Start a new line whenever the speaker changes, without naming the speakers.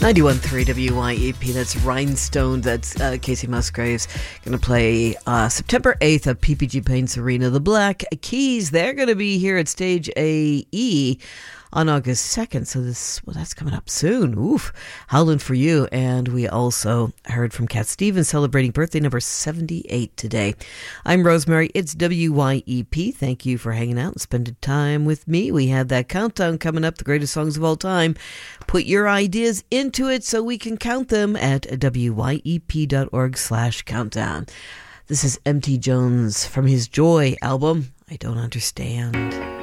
91.3 WYEP, that's Rhinestone, that's Casey Musgraves, going to play September 8th at PPG Paints Arena. The Black Keys, they're going to be here at Stage AE on August 2nd, so that's coming up soon. Oof, Howlin' For You. And we also heard from Cat Stevens celebrating birthday number 78 today. I'm Rosemary, it's WYEP. Thank you for hanging out and spending time with me. We had that countdown coming up, the greatest songs of all time. Put your ideas into it so we can count them at wyep.org/countdown. This is M.T. Jones from his Joy album, I Don't Understand.